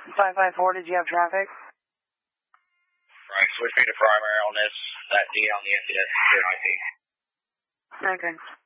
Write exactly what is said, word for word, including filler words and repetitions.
five five four, did you have traffic? Right, switch me to primary on this, that D on the N C S I P. Okay.